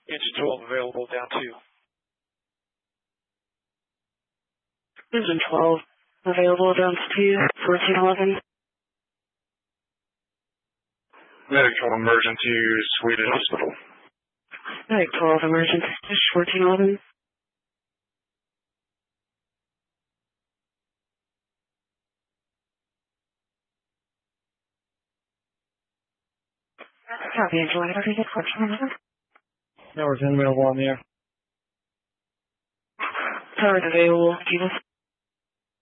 Engine 12 available, down 2. Engine 12 available, down to 1411. Medic 12 emergency, Sweden Hospital. Medic 12 emergency, 1411. Copy, Angela. I don't get question. Tower's available on the air. Tower's available.